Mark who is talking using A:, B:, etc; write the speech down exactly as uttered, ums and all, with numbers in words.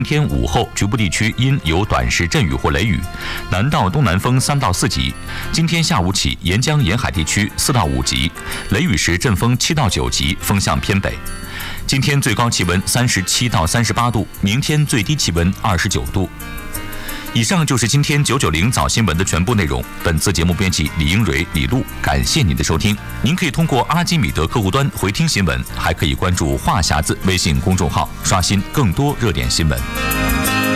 A: 明天午后局部地区阴有短时阵雨或雷雨，南到东南风三到四级。今天下午起，沿江沿海地区四到五级，雷雨时阵风七到九级，风向偏北。今天最高气温三十七到三十八度，明天最低气温二十九度。以上就是今天九九零早新闻的全部内容。本次节目编辑李英蕊、李璐，感谢您的收听。您可以通过阿基米德客户端回听新闻，还可以关注话匣子微信公众号，刷新更多热点新闻。